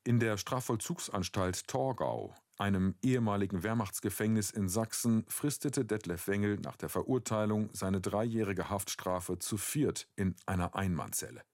In der Strafvollzugsanstalt Torgau, einem ehemaligen Wehrmachtsgefängnis in Sachsen, fristete Detlef Wengel nach der Verurteilung seine 3-jährige Haftstrafe zu viert in einer Einmannzelle.